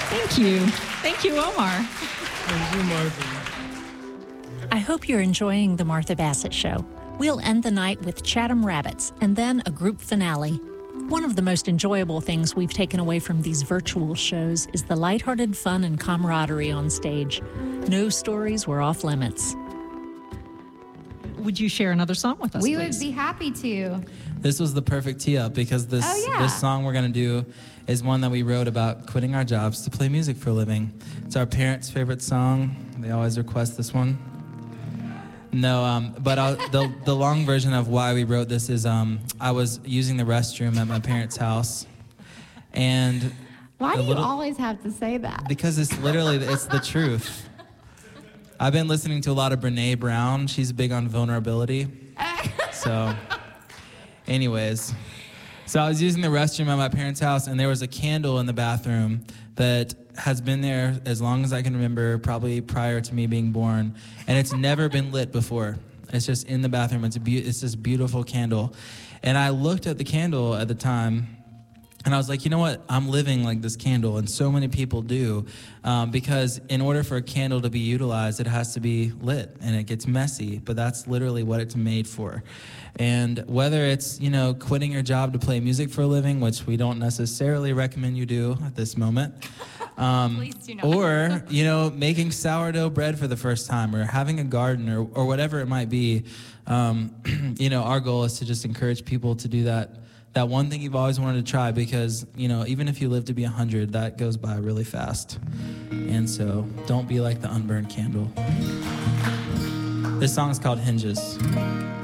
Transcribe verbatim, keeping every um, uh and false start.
Thank you. Thank you, Omar. Thank you, Martha. I hope you're enjoying the Martha Bassett Show. We'll end the night with Chatham Rabbits and then a group finale. One of the most enjoyable things we've taken away from these virtual shows is the lighthearted fun and camaraderie on stage. No stories were off limits. Would you share another song with us, We please? would be happy to. This was the perfect tee up because this Oh, yeah. this song we're gonna do is one that we wrote about quitting our jobs to play music for a living. It's our parents' favorite song. They always request this one. No, um, but I'll, the the long version of why we wrote this is um, I was using the restroom at my parents' house, and Why a do you little- always have to say that? because it's literally it's the truth. I've been listening to a lot of Brene Brown. She's big on vulnerability. So, anyways, so I was using the restroom at my parents' house, and there was a candle in the bathroom that has been there as long as I can remember, probably prior to me being born, and it's never been lit before. It's just in the bathroom. It's a be- it's this beautiful candle, and I looked at the candle at the time. And I was like, you know what? I'm living like this candle, and so many people do, um, because in order for a candle to be utilized, it has to be lit, and it gets messy, but that's literally what it's made for. And whether it's, you know, quitting your job to play music for a living, which we don't necessarily recommend you do at this moment, um, Please do not. or, you know, making sourdough bread for the first time, or having a garden, or, or whatever it might be, um, you know, our goal is to just encourage people to do that that one thing you've always wanted to try, because, you know, even if you live to be one hundred, that goes by really fast. And so don't be like the unburned candle. This song is called Hinges.